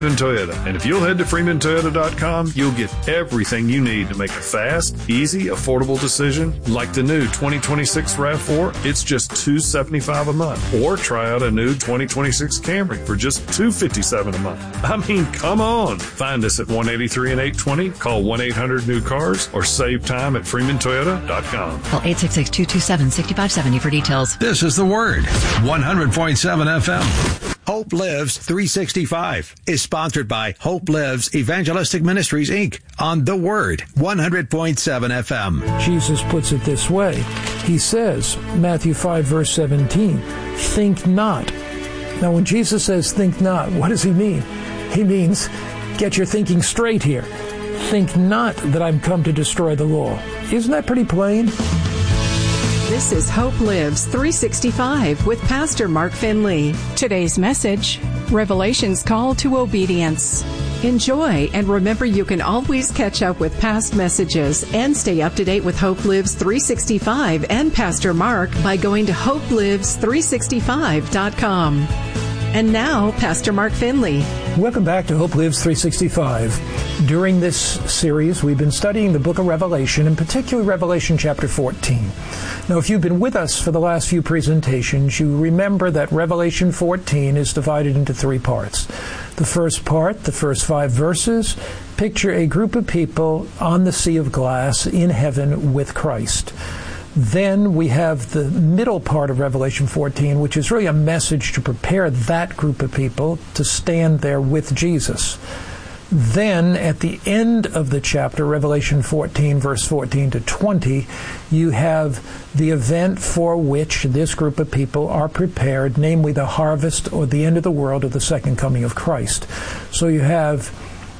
Toyota. And if you'll head to FreemanToyota.com, you'll get everything you need to make a fast, easy, affordable decision. Like the new 2026 RAV4, it's just $275 a month. Or try out a new 2026 Camry for just $257 a month. I mean, come on. Find us at 183 and 820, call 1-800-NEW-CARS, or save time at FreemanToyota.com. Call 866-227-6570 for details. This is The Word, 100.7 FM. Hope Lives 365 is sponsored by Hope Lives Evangelistic Ministries, Inc. on The Word, 100.7 FM. Jesus puts it this way. He says, Matthew 5, verse 17, think not. Now, when Jesus says think not, what does he mean? He means get your thinking straight here. Think not that I'm come to destroy the law. Isn't that pretty plain? This is Hope Lives 365 with Pastor Mark Finley. Today's message, Revelation's Call to Obedience. Enjoy, and remember you can always catch up with past messages and stay up to date with Hope Lives 365 and Pastor Mark by going to hopelives365.com. And now, Pastor Mark Finley. Welcome back to Hope Lives 365. During this series, we've been studying the book of Revelation, in particular Revelation chapter 14. Now, if you've been with us for the last few presentations, you remember that Revelation 14 is divided into three parts. The first part, the first 5 verses, picture a group of people on the sea of glass in heaven with Christ. Then we have the middle part of Revelation 14, which is really a message to prepare that group of people to stand there with Jesus. Then, at the end of the chapter, Revelation 14, verse 14 to 20, you have the event for which this group of people are prepared, namely the harvest or the end of the world or the second coming of Christ. So you have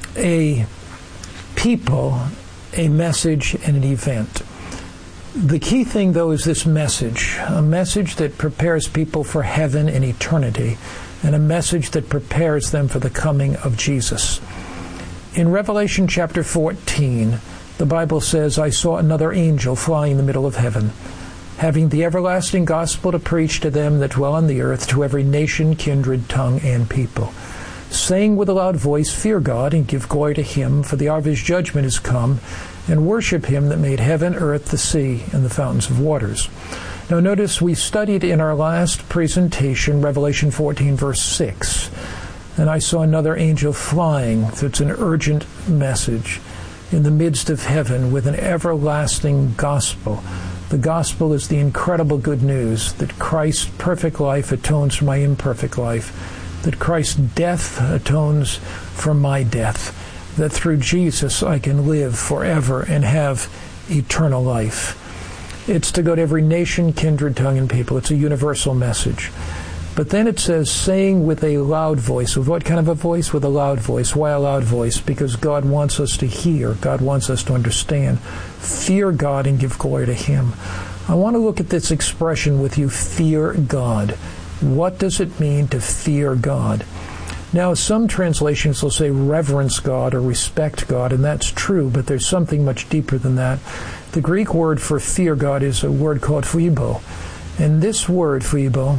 a people, a message, and an event. The key thing, though, is this message, a message that prepares people for heaven and eternity, and a message that prepares them for the coming of Jesus. In Revelation chapter 14, the Bible says, I saw another angel flying in the middle of heaven, having the everlasting gospel to preach to them that dwell on the earth, to every nation, kindred, tongue, and people, saying with a loud voice, Fear God, and give glory to him, for the hour of his judgment is come, and worship him that made heaven, earth, the sea, and the fountains of waters. Now notice we studied in our last presentation Revelation 14, verse 6. And I saw another angel flying, so it's an urgent message, in the midst of heaven with an everlasting gospel. The gospel is the incredible good news that Christ's perfect life atones for my imperfect life, that Christ's death atones for my death, that through Jesus I can live forever and have eternal life. It's to go to every nation, kindred, tongue, and people. It's a universal message. But then it says, saying with a loud voice. With what kind of a voice? With a loud voice. Why a loud voice? Because God wants us to hear. God wants us to understand. Fear God and give glory to him. I want to look at this expression with you, fear God. What does it mean to fear God? Now, some translations will say reverence God or respect God, and that's true, but there's something much deeper than that. The Greek word for fear God is a word called phebo. And this word, phebo,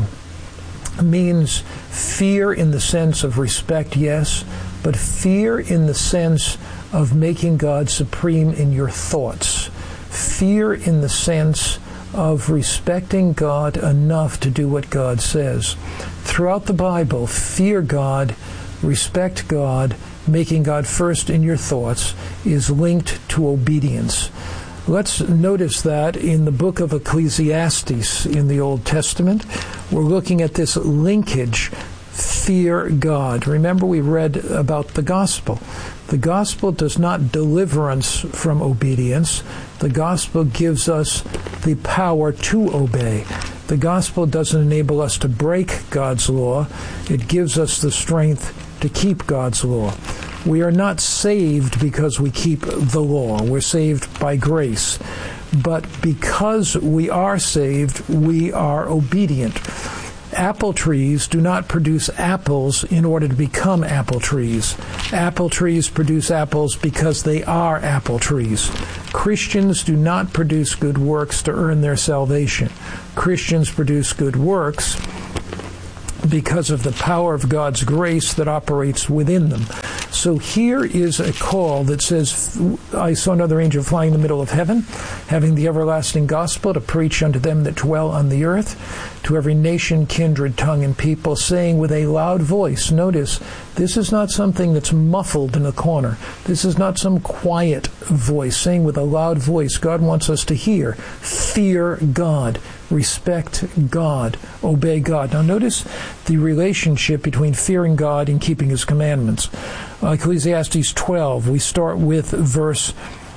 means fear in the sense of respect, yes, but fear in the sense of making God supreme in your thoughts. Fear in the sense of respecting God enough to do what God says. Throughout the Bible, fear God, respect God, making God first in your thoughts is linked to obedience. Let's notice that in the book of Ecclesiastes in the Old Testament. We're looking at this linkage, fear God. Remember, we read about the gospel. The gospel does not deliver us from obedience. The gospel gives us the power to obey. The gospel doesn't enable us to break God's law. It gives us the strength to keep God's law. We are not saved because we keep the law. We're saved by grace. But because we are saved, we are obedient. Apple trees do not produce apples in order to become apple trees. Apple trees produce apples because they are apple trees. Christians do not produce good works to earn their salvation. Christians produce good works because of the power of God's grace that operates within them. So here is a call that says, I saw another angel flying in the middle of heaven, having the everlasting gospel to preach unto them that dwell on the earth, to every nation, kindred, tongue, and people, saying with a loud voice. Notice, this is not something that's muffled in a corner. This is not some quiet voice, saying with a loud voice. God wants us to hear. Fear God. Respect God. Obey God. Now notice the relationship between fearing God and keeping His commandments. Ecclesiastes 12, we start with verse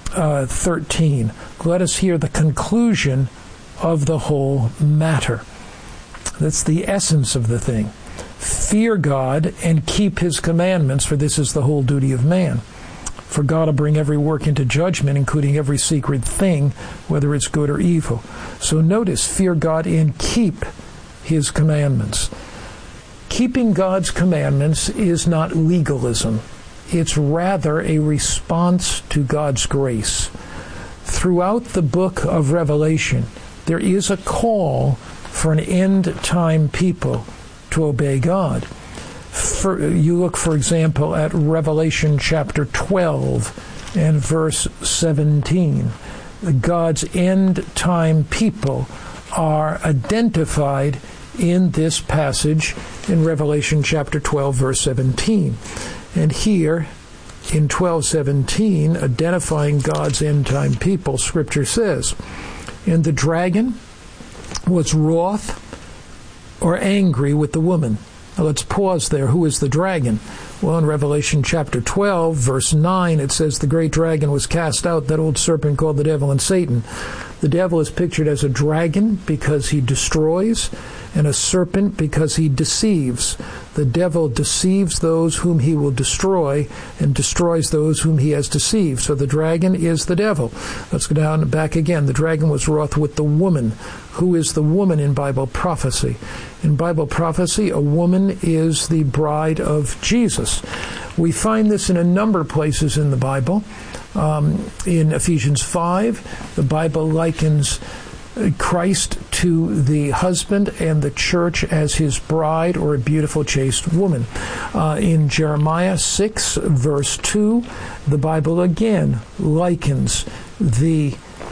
13. Let us hear the conclusion of the whole matter. That's the essence of the thing. Fear God and keep His commandments, for this is the whole duty of man. For God will bring every work into judgment, including every secret thing, whether it's good or evil. So notice, fear God and keep His commandments. Keeping God's commandments is not legalism. It's rather a response to God's grace. Throughout the book of Revelation, there is a call for an end-time people to obey God. You look, for example, at Revelation chapter 12 and verse 17. God's end-time people are identified in this passage in Revelation chapter 12, verse 17. And here, in 12:17, identifying God's end-time people, Scripture says, "And the dragon was wroth or angry with the woman." Now let's pause there. Who is the dragon? Well, in Revelation chapter 12, verse 9, it says, "The great dragon was cast out, that old serpent called the devil and Satan." The devil is pictured as a dragon because he destroys, and a serpent because he deceives. The devil deceives those whom he will destroy and destroys those whom he has deceived. So the dragon is the devil. Let's go down and back again. The dragon was wroth with the woman. Who is the woman in Bible prophecy? In Bible prophecy, a woman is the bride of Jesus. We find this in a number of places in the Bible. In Ephesians 5, the Bible likens Christ to the husband and the church as his bride, or a beautiful chaste woman. In Jeremiah 6, verse 2, the Bible again likens the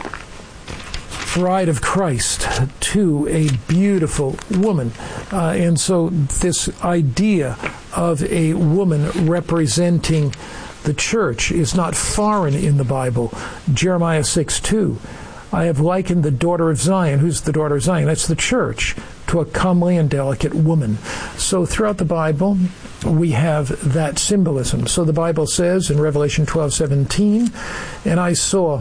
bride of Christ to a beautiful woman. And so this idea of a woman representing the church is not foreign in the Bible. Jeremiah 6:2. "I have likened the daughter of Zion." Who's the daughter of Zion? That's the church. "To a comely and delicate woman." So throughout the Bible, we have that symbolism. So the Bible says in Revelation 12:17, and I saw,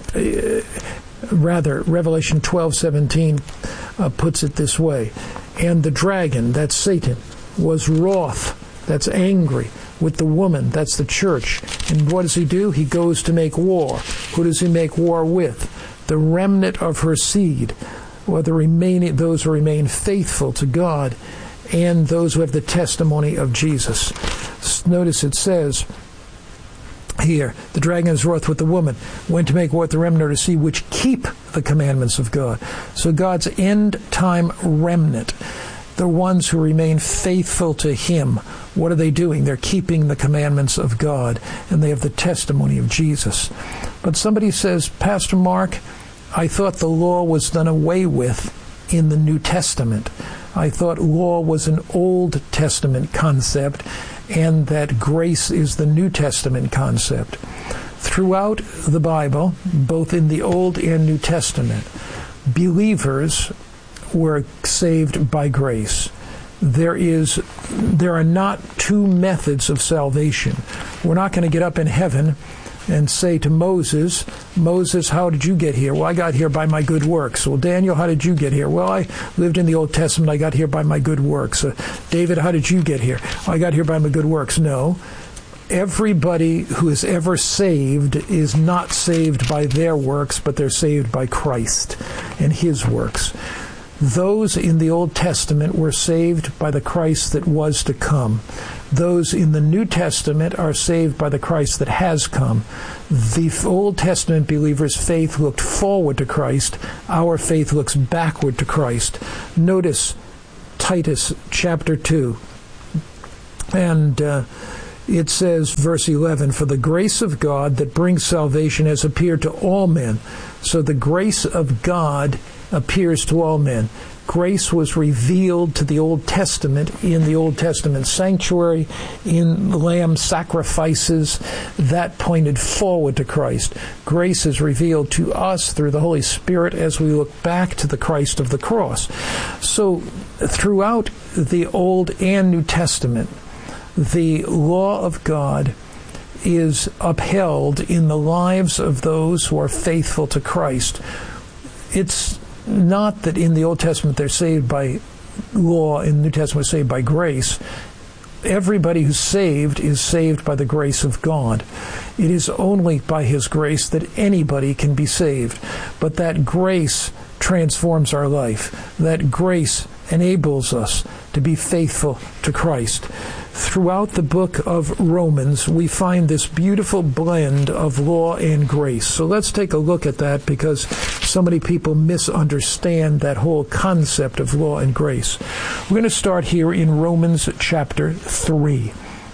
Revelation 12:17 puts it this way, "And the dragon," that's Satan, "was wroth," that's angry, "with the woman," that's the church. And what does he do? He goes to make war. Who does he make war with? The remnant of her seed, or those who remain faithful to God, and those who have the testimony of Jesus. Notice it says here, "The dragon is wroth with the woman, went to make war with the remnant of her seed, which keep the commandments of God." So God's end-time remnant, the ones who remain faithful to Him, what are they doing? They're keeping the commandments of God, and they have the testimony of Jesus. But somebody says, "Pastor Mark, I thought the law was done away with in the New Testament. I thought law was an Old Testament concept, and that grace is the New Testament concept." Throughout the Bible, both in the Old and New Testament, believers were saved by grace. There are not two methods of salvation. We're not going to get up in heaven and say to Moses, "Moses, how did you get here?" "Well, I got here by my good works." "Well, Daniel, how did you get here?" "Well, I lived in the Old Testament. I got here by my good works." "David, how did you get here?" "I got here by my good works." No. Everybody who is ever saved is not saved by their works, but they're saved by Christ and His works. Those in the Old Testament were saved by the Christ that was to come. Those in the New Testament are saved by the Christ that has come. The Old Testament believers' faith looked forward to Christ. Our faith looks backward to Christ. Notice Titus chapter 2. And it says, verse 11, "For the grace of God that brings salvation has appeared to all men." So the grace of God appears to all men. Grace was revealed to the Old Testament in the Old Testament sanctuary, in lamb sacrifices that pointed forward to Christ. Grace is revealed to us through the Holy Spirit as we look back to the Christ of the cross. So throughout the Old and New Testament, the law of God is upheld in the lives of those who are faithful to Christ. It's not that in the Old Testament they're saved by law, in the New Testament saved by grace. Everybody who's saved is saved by the grace of God. It is only by His grace that anybody can be saved. But that grace transforms our life. That grace enables us to be faithful to Christ. Throughout the book of Romans, we find this beautiful blend of law and grace. So let's take a look at that, because so many people misunderstand that whole concept of law and grace. We're going to start here in Romans chapter 3.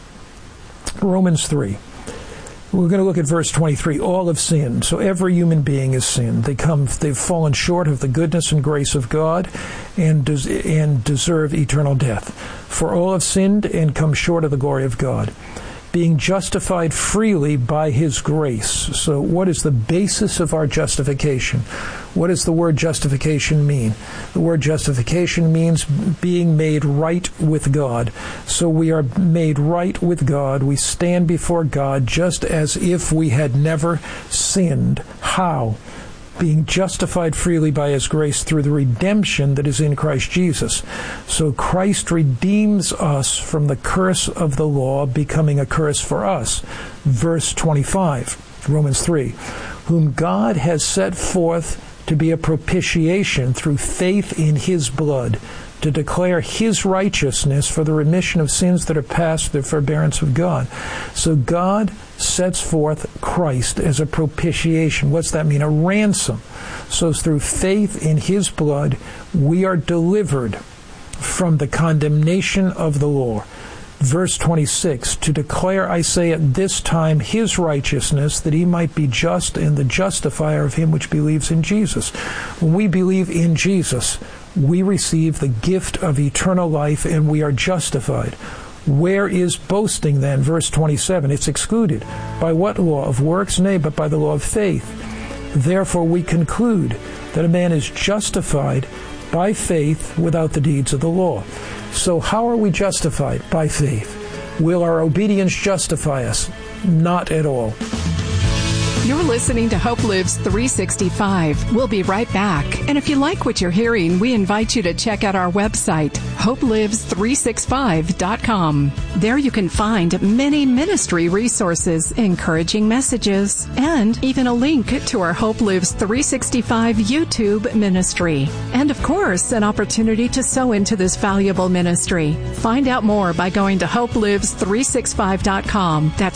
Romans 3. We're going to look at verse 23. All have sinned. So every human being has sinned. They've fallen short of the goodness and grace of God and deserve eternal death. For all have sinned and come short of the glory of God, being justified freely by His grace. So what is the basis of our justification? What does the word justification mean? The word justification means being made right with God. So we are made right with God. We stand before God just as if we had never sinned. How? Being justified freely by His grace through the redemption that is in Christ Jesus. So Christ redeems us from the curse of the law, becoming a curse for us. Verse 25, Romans 3, whom God has set forth to be a propitiation through faith in His blood, to declare His righteousness for the remission of sins that are past the forbearance of God. So God sets forth Christ as a propitiation. What's that mean? A ransom. So through faith in His blood, we are delivered from the condemnation of the law. Verse 26, to declare, I say at this time, His righteousness, that He might be just and the justifier of him which believes in Jesus. When we believe in Jesus, we receive the gift of eternal life and we are justified. Where is boasting then? Verse 27, it's excluded. By what law? Of works? Nay, but by the law of faith. Therefore we conclude that a man is justified by faith without the deeds of the law. So how are we justified? By faith. Will our obedience justify us? Not at all. You're listening to Hope Lives 365. We'll be right back. And if you like what you're hearing, we invite you to check out our website, hopelives365.com. There you can find many ministry resources, encouraging messages, and even a link to our Hope Lives 365 YouTube ministry. And of course, an opportunity to sow into this valuable ministry. Find out more by going to hopelives365.com. That's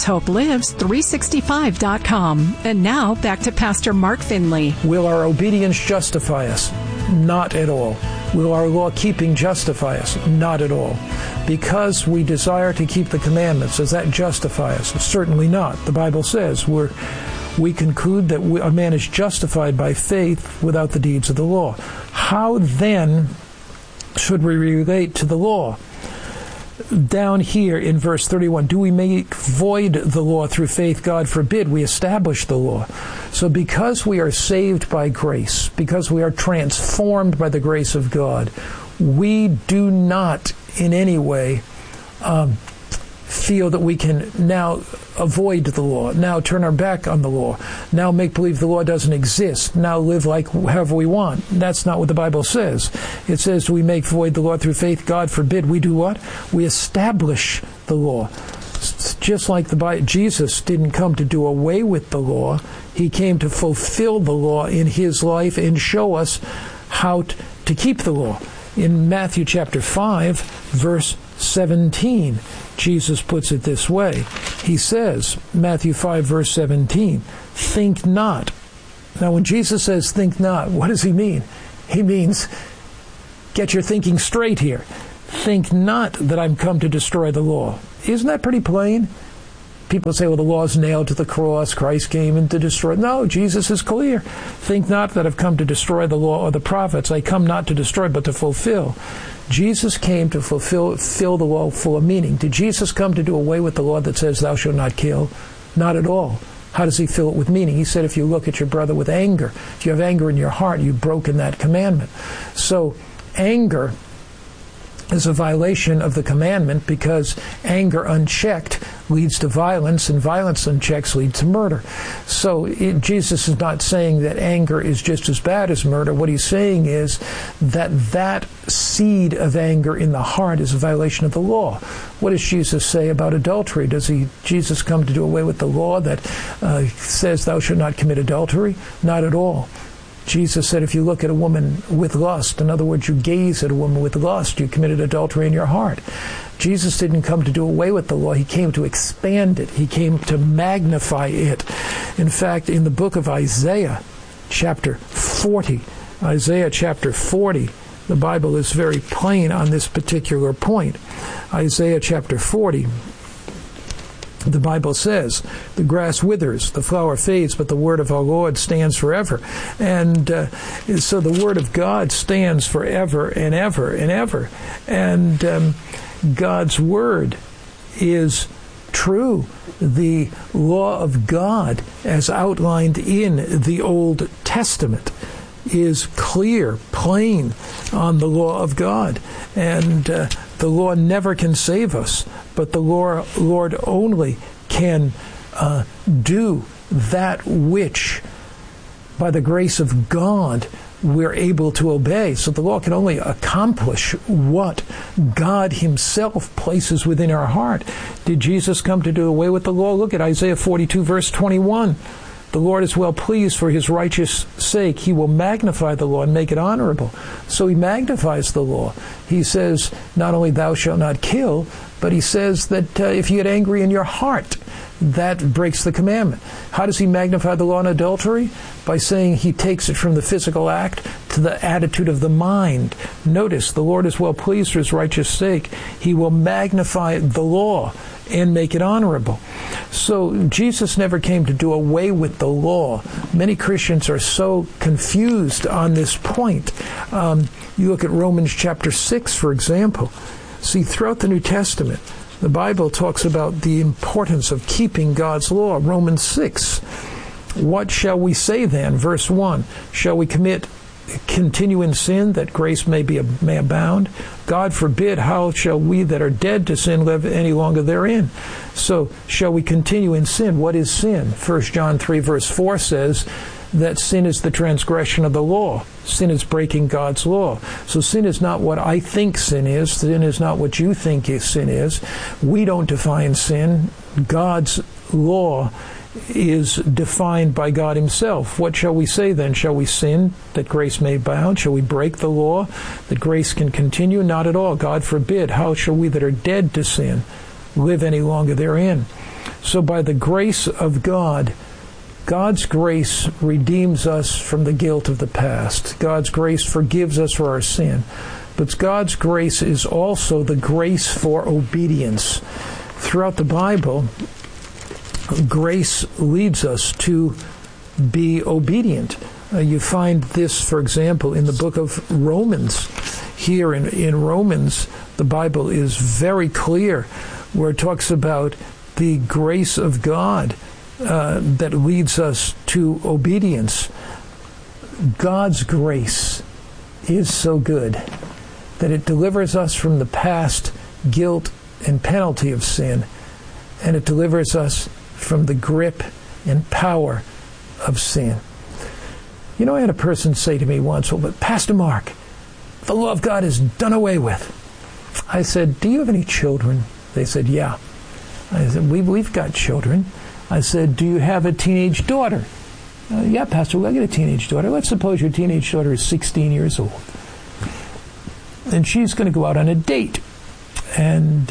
hopelives365.com. And now, back to Pastor Mark Finley. Will our obedience justify us? Not at all. Will our law-keeping justify us? Not at all. Because we desire to keep the commandments, does that justify us? Certainly not. The Bible says we conclude that a man is justified by faith without the deeds of the law. How then should we relate to the law? Down here in verse 31, do we make void the law through faith? God forbid. We establish the law. So because we are saved by grace, because we are transformed by the grace of God, we do not in any way feel that we can now avoid the law, now turn our back on the law, now make believe the law doesn't exist, now live like however we want. That's not what the Bible says. It says we make void the law through faith. God forbid. We do what? We establish the law. Just like Jesus didn't come to do away with the law. He came to fulfill the law in His life and show us how to keep the law. In Matthew chapter 5, verse 17, Jesus puts it this way. He says, Matthew 5, verse 17, think not. Now, when Jesus says think not, what does He mean? He means get your thinking straight here. Think not that I'm come to destroy the law. Isn't that pretty plain? People say, well, the law is nailed to the cross. Christ came in to destroy. No, Jesus is clear. Think not that I've come to destroy the law or the prophets. I come not to destroy, but to fulfill. Jesus came to fill the law full of meaning. Did Jesus come to do away with the law that says, thou shalt not kill? Not at all. How does he fill it with meaning? He said, if you look at your brother with anger, if you have anger in your heart, you've broken that commandment. So anger is a violation of the commandment, because anger unchecked leads to violence, and violence unchecked leads to murder. So Jesus is not saying that anger is just as bad as murder. What he's saying is that seed of anger in the heart is a violation of the law. What does Jesus say about adultery? Does Jesus come to do away with the law that says thou shalt not commit adultery? Not at all. Jesus said, if you look at a woman with lust, in other words, you gaze at a woman with lust, you committed adultery in your heart. Jesus didn't come to do away with the law. He came to expand it. He came to magnify it. In fact, in the book of Isaiah, chapter 40, the Bible is very plain on this particular point. Isaiah chapter 40, the Bible says, the grass withers, the flower fades, but the word of our Lord stands forever. And so the word of God stands forever and ever and ever. And God's word is true. The law of God, as outlined in the Old Testament, is clear, plain on the law of God. And the law never can save us, but the Lord only can do that which, by the grace of God, we're able to obey. So the law can only accomplish what God himself places within our heart. Did Jesus come to do away with the law? Look at Isaiah 42, verse 21. The Lord is well pleased for his righteous sake. He will magnify the law and make it honorable. So he magnifies the law. He says, not only thou shalt not kill, but he says that if you get angry in your heart, that breaks the commandment. How does he magnify the law in adultery? By saying he takes it from the physical act to the attitude of the mind. Notice, the Lord is well pleased for his righteous sake. He will magnify the law and make it honorable. So Jesus never came to do away with the law. Many Christians are so confused on this point. You look at Romans chapter 6, for example. See, throughout the New Testament, the Bible talks about the importance of keeping God's law. Romans 6. What shall we say then? Verse 1. Shall we continue in sin that grace may abound? God forbid. How shall we that are dead to sin live any longer therein? So shall we continue in sin? What is sin? 1 John 3 verse 4 says that sin is the transgression of the law. Sin is breaking God's law. So sin is not what I think sin is. Sin is not what you think sin is. We don't define sin. God's law is defined by God himself. What shall we say then? Shall we sin that grace may abound? Shall we break the law that grace can continue? Not at all. God forbid. How shall we that are dead to sin live any longer therein? So by the grace of God, God's grace redeems us from the guilt of the past. God's grace forgives us for our sin. But God's grace is also the grace for obedience. Throughout the Bible, grace leads us to be obedient. You find this, for example, in the book of Romans. Here in Romans, the Bible is very clear where it talks about the grace of God that leads us to obedience. God's grace is so good that it delivers us from the past guilt and penalty of sin, and it delivers us from the grip and power of sin. You know, I had a person say to me once, well, but Pastor Mark, the law of God is done away with. I said, do you have any children? They said, yeah. I said, we've got children. I said, do you have a teenage daughter? Yeah, Pastor, I get a teenage daughter. Let's suppose your teenage daughter is 16 years old. And she's going to go out on a date. And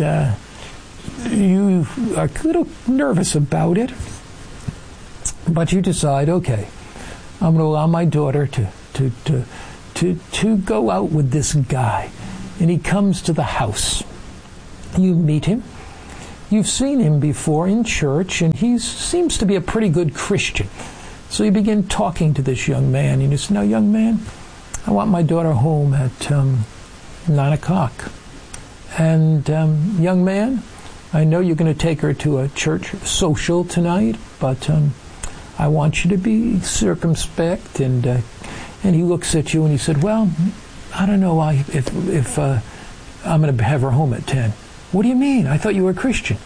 you are a little nervous about it. But you decide, okay, I'm going to allow my daughter to to go out with this guy. And he comes to the house. You meet him. You've seen him before in church, and he seems to be a pretty good Christian. So you begin talking to this young man, and you say, "Now, young man, I want my daughter home at 9 o'clock. And, young man, I know you're going to take her to a church social tonight, but I want you to be circumspect." And he looks at you and he said, "Well, I don't know if I'm going to have her home at 10. "What do you mean? I thought you were a Christian.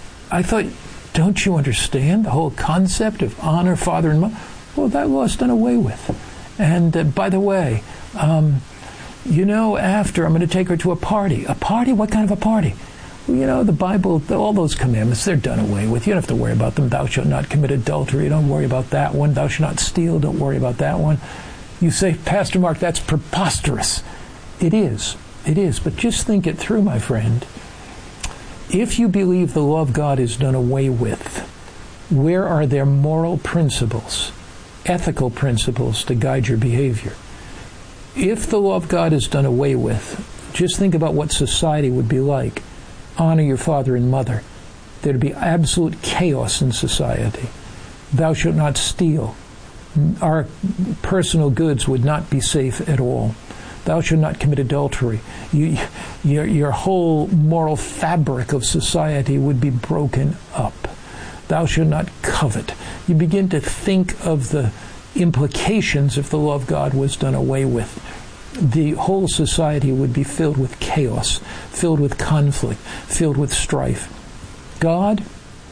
Don't you understand the whole concept of honor father and mother?" "Well, that law's done away with. And by the way, after I'm going to take her to a party." "A party? What kind of a party?" "Well, the Bible, all those commandments, they're done away with. You don't have to worry about them. Thou shalt not commit adultery. Don't worry about that one. Thou shalt not steal. Don't worry about that one." You say, "Pastor Mark, that's preposterous." It is. But just think it through, my friend. If you believe the law of God is done away with, where are there moral principles, ethical principles to guide your behavior? If the law of God is done away with, just think about what society would be like. Honor your father and mother. There'd be absolute chaos in society. Thou shalt not steal. Our personal goods would not be safe at all. Thou shalt not commit adultery. Your whole moral fabric of society would be broken up. Thou shalt not covet. You begin to think of the implications if the law of God was done away with. The whole society would be filled with chaos, filled with conflict, filled with strife. God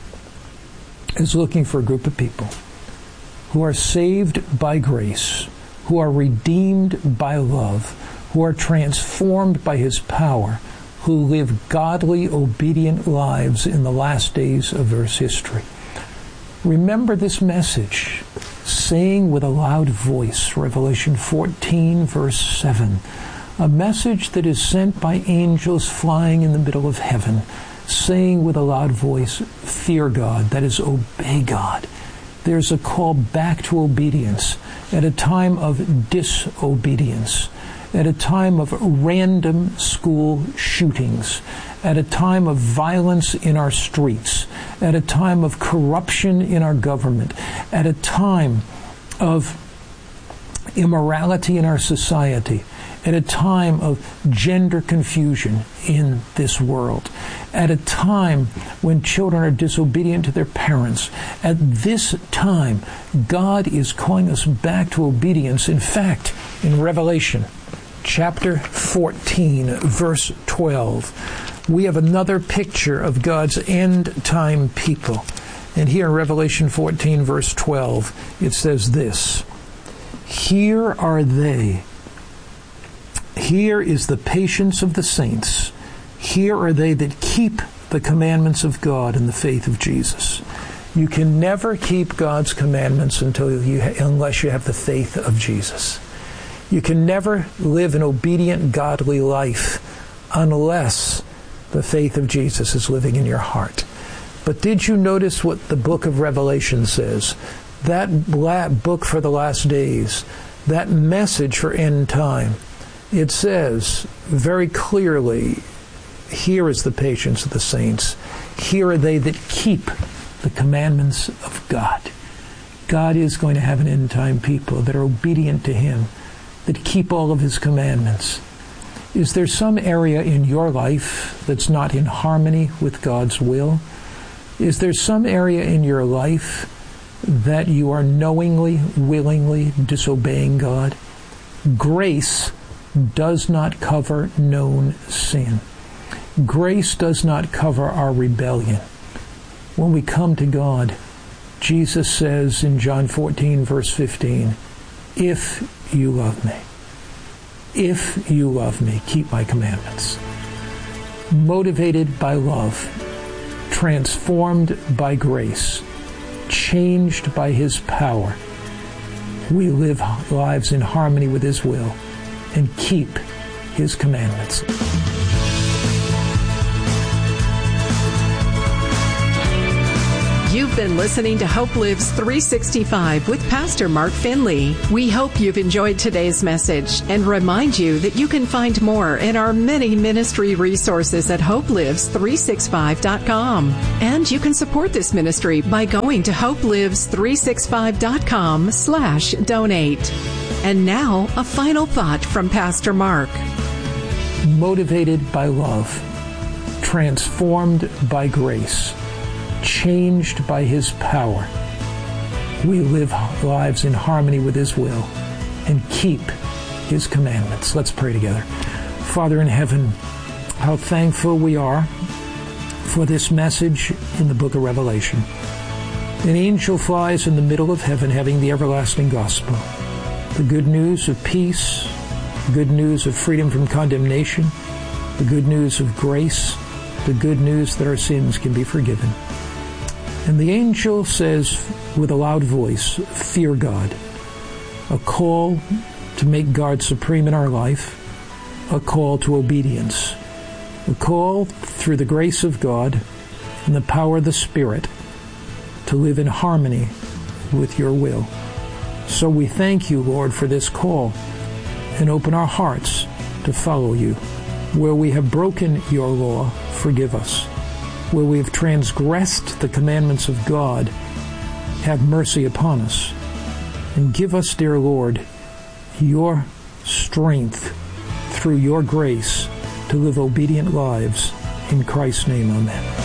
is looking for a group of people who are saved by grace, who are redeemed by love, who are transformed by His power, who live godly, obedient lives in the last days of Earth's history. Remember this message, saying with a loud voice, Revelation 14, verse 7, a message that is sent by angels flying in the middle of heaven, saying with a loud voice, fear God, that is, obey God. There's a call back to obedience at a time of disobedience, at a time of random school shootings, at a time of violence in our streets, at a time of corruption in our government, at a time of immorality in our society, at a time of gender confusion in this world, at a time when children are disobedient to their parents. At this time, God is calling us back to obedience. In fact, in Revelation chapter 14, verse 12, we have another picture of God's end-time people. And here in Revelation 14, verse 12, it says this, here are they. Here is the patience of the saints. Here are they that keep the commandments of God in the faith of Jesus. You can never keep God's commandments unless you have the faith of Jesus. You can never live an obedient, godly life unless the faith of Jesus is living in your heart. But did you notice what the book of Revelation says? That book for the last days, that message for end time, it says very clearly, here is the patience of the saints. Here are they that keep the commandments of God. God is going to have an end time people that are obedient to Him, that keep all of His commandments. Is there some area in your life that's not in harmony with God's will? Is there some area in your life that you are knowingly, willingly disobeying God? Grace does not cover known sin. Grace does not cover our rebellion. When we come to God, Jesus says in John 14, verse 15, if you love me, keep my commandments. Motivated by love, transformed by grace, changed by His power, we live lives in harmony with His will and keep His commandments. You've You've been listening to Hope Lives 365 with Pastor Mark Finley. We hope you've enjoyed today's message and remind you that you can find more in our many ministry resources at hopelives365.com. And you can support this ministry by going to hopelives365.com/donate. And now, a final thought from Pastor Mark. Motivated by love, transformed by grace, changed by His power, we live lives in harmony with His will and keep His commandments. Let's pray together. Father in heaven, how thankful we are for this message in the book of Revelation. An angel flies in the middle of heaven having the everlasting gospel, the good news of peace, the good news of freedom from condemnation, the good news of grace, the good news that our sins can be forgiven. And the angel says with a loud voice, fear God, a call to make God supreme in our life, a call to obedience, a call through the grace of God and the power of the Spirit to live in harmony with your will. So we thank you, Lord, for this call and open our hearts to follow you. Where we have broken your law, forgive us. Where we have transgressed the commandments of God, have mercy upon us. And give us, dear Lord, your strength through your grace to live obedient lives. In Christ's name, amen.